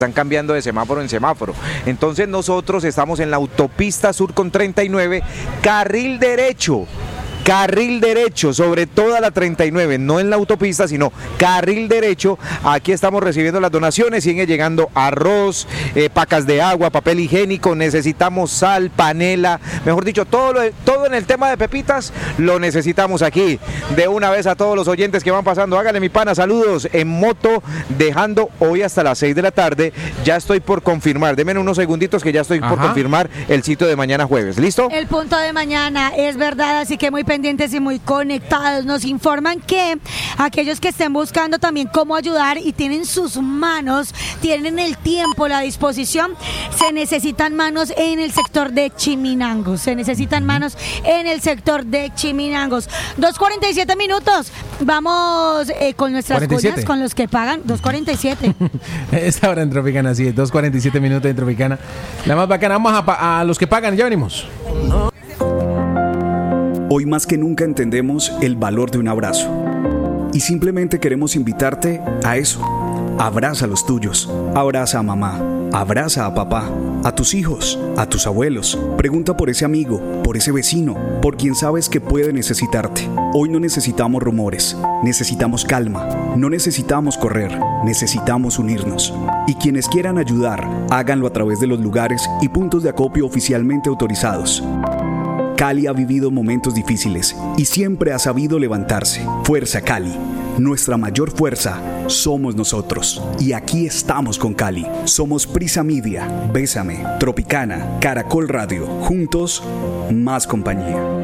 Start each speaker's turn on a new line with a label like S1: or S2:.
S1: están cambiando de semáforo en semáforo. Entonces nosotros estamos en la autopista sur con 39, carril derecho, sobre toda la 39, no en la autopista, sino carril derecho. Aquí estamos recibiendo las donaciones, siguen llegando arroz, pacas de agua, papel higiénico, necesitamos sal, panela, mejor dicho, todo en el tema de pepitas lo necesitamos aquí. De una vez a todos los oyentes que van pasando, háganle mi pana, saludos en moto, dejando hoy hasta las 6 de la tarde, ya estoy por confirmar, denme unos segunditos que ya estoy por confirmar el sitio de mañana jueves, ¿listo?
S2: El punto de mañana, es verdad, así que muy pendientes y muy conectados. Nos informan que aquellos que estén buscando también cómo ayudar y tienen sus manos, tienen el tiempo, la disposición, se necesitan manos en el sector de Chiminangos, 2:47 minutos, vamos con nuestras
S3: 47.
S2: cuñas, con los que pagan, 2:47.
S3: Esta hora en Tropicana, así es, 2:47 minutos en Tropicana, la más bacana. Vamos a los que pagan, ya venimos.
S4: Hoy más que nunca entendemos el valor de un abrazo. Y simplemente queremos invitarte a eso. Abraza a los tuyos. Abraza a mamá. Abraza a papá. A tus hijos. A tus abuelos. Pregunta por ese amigo. Por ese vecino. Por quien sabes que puede necesitarte. Hoy no necesitamos rumores. Necesitamos calma. No necesitamos correr. Necesitamos unirnos. Y quienes quieran ayudar, háganlo a través de los lugares y puntos de acopio oficialmente autorizados. Cali ha vivido momentos difíciles y siempre ha sabido levantarse. Fuerza Cali. Nuestra mayor fuerza somos nosotros. Y aquí estamos con Cali. Somos Prisa Media, Bésame, Tropicana, Caracol Radio. Juntos, más compañía.